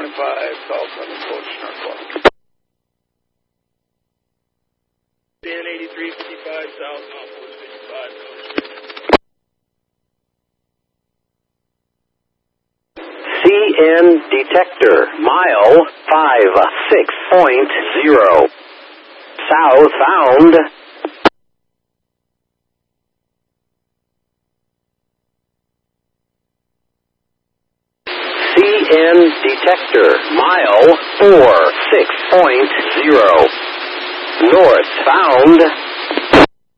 call from approach northwest. CN 8355 south, northwest 55, CN detector, mile 56.0. Southbound. CN detector, mile 46.0. Northbound.